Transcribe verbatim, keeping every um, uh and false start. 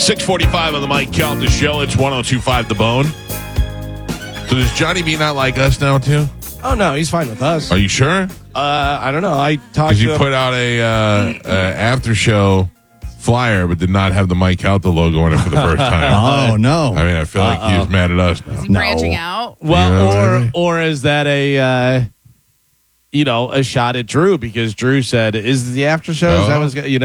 six forty-five on the Mike Calta Show. It's one oh two point five The Bone. So does Johnny B not like us now, too? Oh, no, he's fine with us. Are you sure? Uh, I don't know. I talked Because to you him. put out a uh, uh, after show flyer, but did not have the Mike Calta logo on it for the first time. Oh, no. I mean, I feel like Uh-oh. he's mad at us now. Is he branching out? Well, You know what I or mean? or is that a, uh, you know, a shot at Drew? Because Drew said, is the after show? Is that Oh. what's, go-" you know?